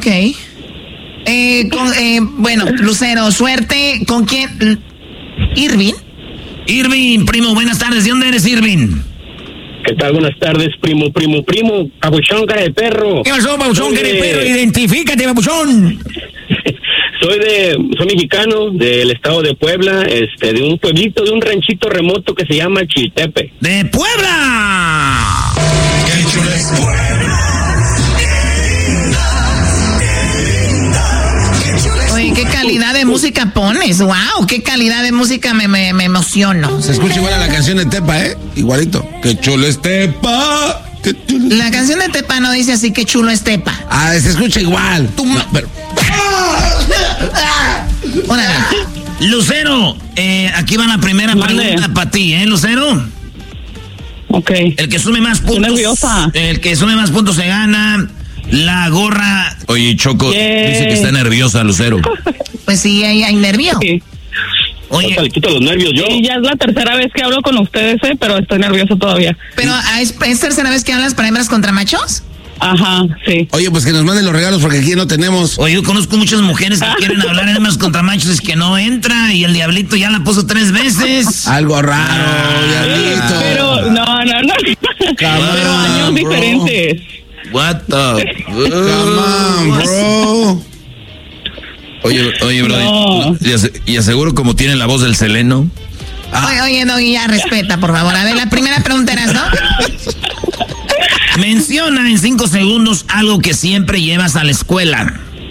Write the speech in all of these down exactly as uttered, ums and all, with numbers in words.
Ok. Eh, con, eh, bueno, Lucero, suerte. ¿Con quién? ¿Irving? Irving, primo, buenas tardes. ¿De dónde eres, Irving? ¿Qué tal? Buenas tardes, primo, primo, primo. Papuchón, cara de perro. ¿Qué pasó, Papuchón, cara de perro? Identifícate, Papuchón. Soy de, soy mexicano, del estado de Puebla, este, de un pueblito, de un ranchito remoto que se llama Chiltepe. ¡De Puebla! ¡Qué chulo es Puebla! Oye, qué calidad de música pones. Wow, qué calidad de música, me, me, me emociono. Se escucha igual a la canción de Tepa, ¿eh? Igualito. ¡Qué chulo es Tepa! Qué chulo. La canción de Tepa no dice así, qué chulo es Tepa. Ah, se escucha igual. Tú, no, pero... Órale. Lucero, eh, aquí va la primera Mande. pregunta para ti, ¿eh, Lucero? Ok. El que sume más puntos. Estoy nerviosa. El que sume más puntos se gana la gorra. Oye, Choco, Yay. dice que está nerviosa, Lucero. Pues sí, hay, hay nervio. Sí. Oye, Le quito los nervios yo. Y ya es la tercera vez que hablo con ustedes, ¿eh? Pero estoy nervioso todavía. Pero ¿es, es tercera vez que hablas para hembras contra machos? Ajá, sí. Oye, pues que nos manden los regalos porque aquí no tenemos. oye, yo conozco muchas mujeres que quieren hablar en más contra machos, es que no entra y el diablito ya la puso tres veces. Algo raro, diablito. Pero, no, no, no. Pero años bro. diferentes. What the... Come on, bro. Oye, oye, bro, No. y, ase- y aseguro como tiene la voz del Seleno. Oye, oye, Doggy, ya respeta, por favor. A ver, la primera pregunta era, ¿no? Menciona en cinco segundos algo que siempre llevas a la escuela.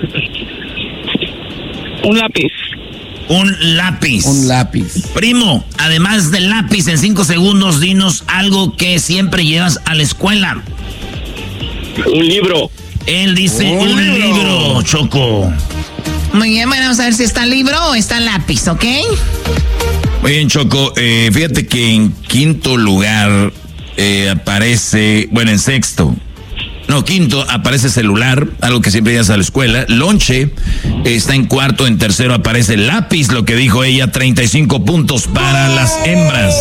Un lápiz. Un lápiz. Un lápiz. Primo, además del lápiz, en cinco segundos, dinos algo que siempre llevas a la escuela. Un libro. Él dice Un un libro. libro, Choco. Muy bien, bueno, vamos a ver si está libro o está lápiz, ¿ok? Muy bien, Choco. Eh, fíjate que en quinto lugar eh, aparece, bueno, en sexto. No, quinto aparece celular, algo que siempre llevas a la escuela. Lonche eh, está en cuarto, en tercero aparece lápiz, lo que dijo ella, treinta y cinco puntos para las hembras.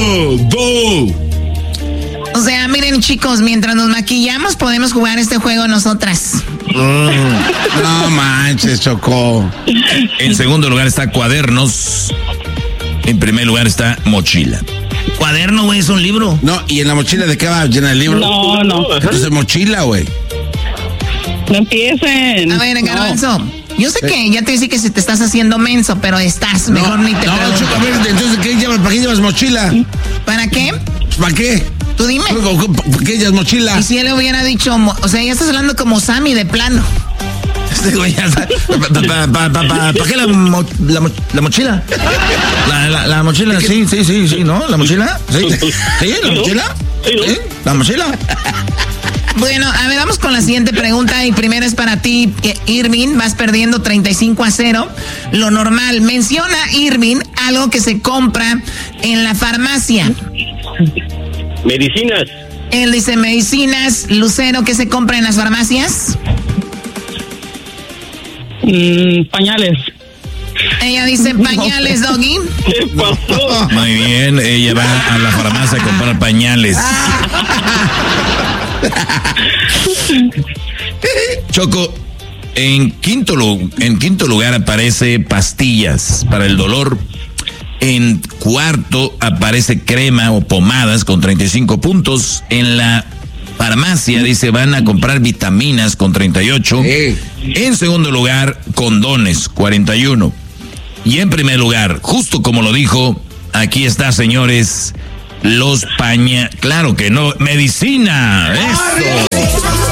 O sea, miren, chicos, mientras nos maquillamos podemos jugar este juego nosotras. No manches, Chocó. En segundo lugar está cuadernos. En primer lugar está mochila. Cuaderno, güey, es un libro. No, ¿y en la mochila de qué va llena el libro? No, no. Entonces mochila, güey. No empiecen. A ver, No. Garbanzo, yo sé que ya te dije que si te estás haciendo menso, pero estás, mejor ni te No, pregunto. Choco, a ver, entonces, ¿qué llevas? ¿Para qué llevas mochila? ¿Para qué? ¿Para qué? Tú dime. ¿Para qué llevas mochila? Y si él le hubiera dicho, mo- o sea, ya estás hablando como Sammy de plano. Este güey ya está. ¿Para pa, pa, pa, pa, pa qué la, mo- la, mo- la mochila? La, la, la mochila, sí, sí, sí, sí, ¿no? ¿La mochila? ¿Sí? ¿Sí? ¿La mochila? ¿Sí? ¿La mochila? Bueno, a ver, vamos con la siguiente pregunta y primero es para ti, eh, Irving, vas perdiendo treinta y cinco a cero. Lo normal, menciona, Irving, algo que se compra en la farmacia. Medicinas. Él dice medicinas. Lucero, ¿qué se compra en las farmacias? Mm, pañales. Ella dice pañales, Doggy. ¿Qué pasó? Muy bien, ella va a la farmacia a comprar pañales. Choco, en quinto, lu- en quinto lugar aparece pastillas para el dolor. En cuarto aparece crema o pomadas con treinta y cinco puntos. En la farmacia dice van a comprar vitaminas con treinta y ocho. Sí. En segundo lugar, condones, cuarenta y uno. Y en primer lugar, justo como lo dijo, aquí está, señores, los paña... Claro que no, medicina. Eso. Te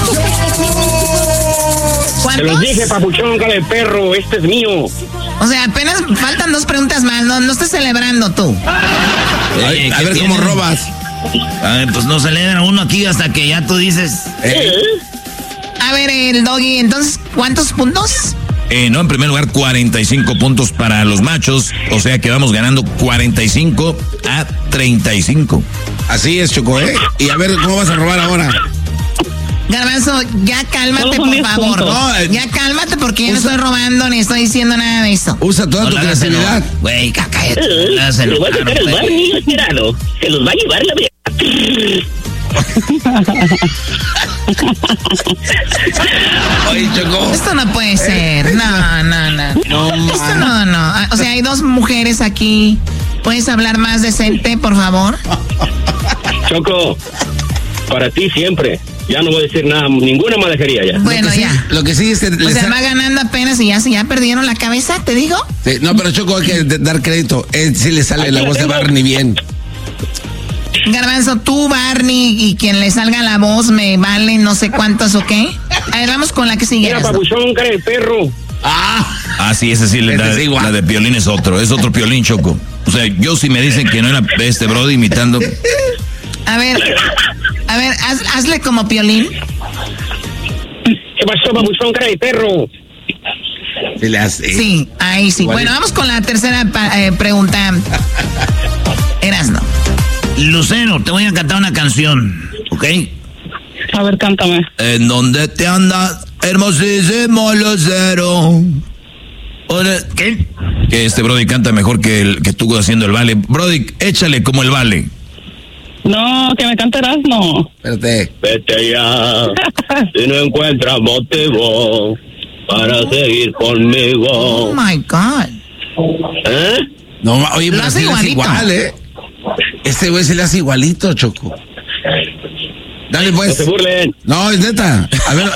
¿Cuántos? los dije, papuchón, cara de perro. Este es mío. O sea, apenas faltan dos preguntas más. No, no estás celebrando tú. Oye, a ¿qué ver cómo tiene? robas. A ver, pues no celebra uno aquí hasta que ya tú dices... Eh, A ver, el Doggy, entonces, ¿cuántos puntos? Eh, no, en primer lugar, cuarenta y cinco puntos para los machos. O sea que vamos ganando cuarenta y cinco a treinta y cinco. Así es, Choco, ¿eh? Y a ver, ¿cómo vas a robar ahora? Garbanzo, ya cálmate, Todos son por diez favor. puntos. No, eh, Ya cálmate porque yo no usa- estoy robando ni estoy diciendo nada de eso. Usa toda No tu la hagas creatividad. enojar. Güey, cállate. Eh, No la hagas Se lo va a enojar, sacar el güey. Barney esperado. Se los va a llevar la... Oye, Choco. Esto no puede ser. No, no, no. No, Esto no, no. O sea, hay dos mujeres aquí. ¿Puedes hablar más decente, por favor? Choco, para ti siempre. Ya no voy a decir nada, ninguna malajería ya. Bueno, lo que ya. Sí, lo que sí es que... O sea, va ganando apenas y ya, ya perdieron la cabeza, ¿te digo? Sí, no, pero Choco, hay que dar crédito. Él sí le sale Aquí la la voz de tengo. Barney bien. Garbanzo, tú, Barney, y quien le salga la voz me vale no sé cuántos o qué. A ver, vamos con la que sigue. Mira, papuchón, cara de perro. Ah, Ah, sí, ese sí, Ese la, es igual. la de Piolín es otro, es otro Piolín, Choco. O sea, yo si me dicen que no era este Brody imitando... A ver, a ver, haz, hazle como Piolín. ¿Qué pasó, papuchón, cara de perro? se le hace. Sí, ahí sí. Igual Bueno, es- vamos con la tercera pa- eh, pregunta. Erasno. Lucero, te voy a cantar una canción, ¿ok? A ver, cántame. En donde te andas, hermosísimo Lucero. Ahora, ¿qué? Que este Brody canta mejor que, el, que tú haciendo el vale. Brody, échale como el vale. No, que me cantarás, no. Espérate. Vete ya, si no encuentras motivo para seguir Oh conmigo. my God. ¿Eh? No, ma- oye, Lo pero hace sí le hace igualito. igual, ¿eh? Este güey se le hace igualito, Choco. Dale, No pues. se burlen. No, es neta. A ver.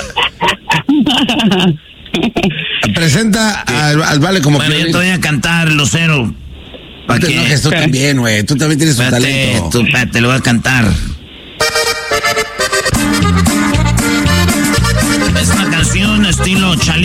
Presenta al, al Vale como Bueno, yo Piolín. te voy a cantar, Lucero. No ¿Para te qué? enojes, tú también, güey. Tú también tienes un Espérate, talento. tú, espérate, lo voy a cantar. Es una canción estilo Chalí.